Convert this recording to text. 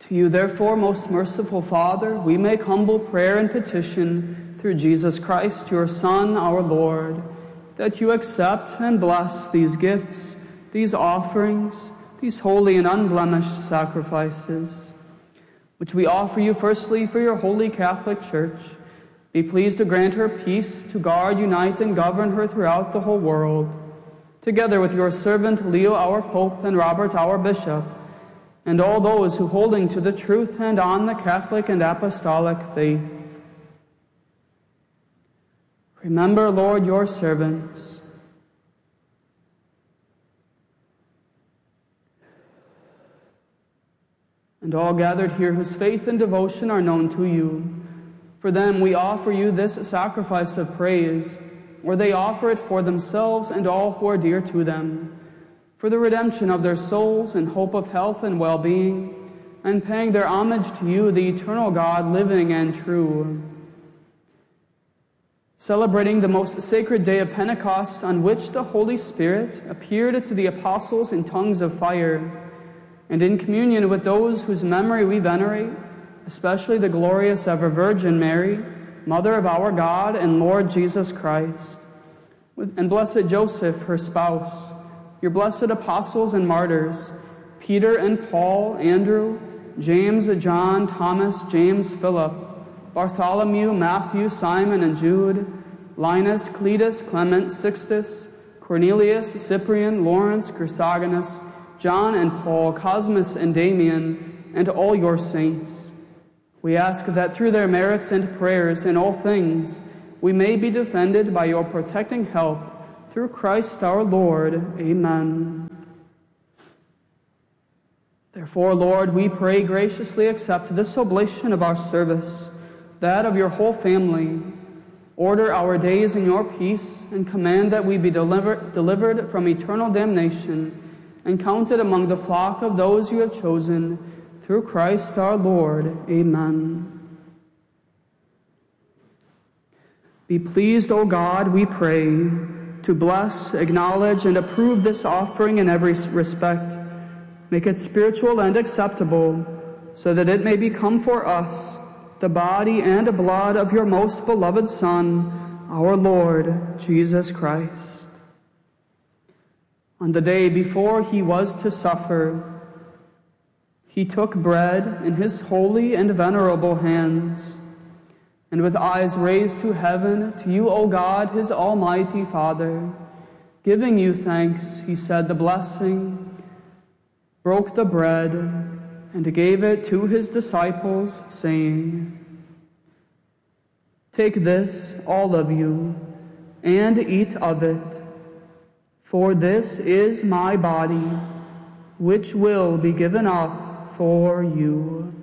To you, therefore, most merciful Father, we make humble prayer and petition through Jesus Christ, your Son, our Lord, that you accept and bless these gifts, these offerings, these holy and unblemished sacrifices, which we offer you firstly for your holy Catholic Church. Be pleased to grant her peace, to guard, unite, and govern her throughout the whole world, together with your servant Leo, our Pope, and Robert, our Bishop, and all those who, holding to the truth and on the Catholic and Apostolic faith. Remember, Lord, your servants. And all gathered here whose faith and devotion are known to you. For them we offer you this sacrifice of praise, or they offer it for themselves and all who are dear to them, for the redemption of their souls and hope of health and well-being, and paying their homage to you, the eternal God, living and true. Celebrating the most sacred day of Pentecost, on which the Holy Spirit appeared to the apostles in tongues of fire, and in communion with those whose memory we venerate, especially the glorious ever Virgin Mary, Mother of our God and Lord Jesus Christ, and blessed Joseph, her spouse, your blessed apostles and martyrs, Peter and Paul, Andrew, James, John, Thomas, James, Philip, Bartholomew, Matthew, Simon, and Jude, Linus, Cletus, Clement, Sixtus, Cornelius, Cyprian, Lawrence, Chrysogonus, John and Paul, Cosmas and Damian, and all your saints. We ask that through their merits and prayers in all things, we may be defended by your protecting help, through Christ our Lord. Amen. Therefore, Lord, we pray graciously accept this oblation of our service, that of your whole family. Order our days in your peace, and command that we be delivered from eternal damnation, and counted among the flock of those you have chosen, through Christ our Lord. Amen. Be pleased, O God, we pray, to bless, acknowledge, and approve this offering in every respect. Make it spiritual and acceptable, so that it may become for us the body and blood of your most beloved Son, our Lord Jesus Christ. On the day before he was to suffer, he took bread in his holy and venerable hands, and with eyes raised to heaven, to you, O God, his almighty Father, giving you thanks, he said the blessing, broke the bread, and gave it to his disciples, saying, "Take this, all of you, and eat of it, for this is my body, which will be given up for you."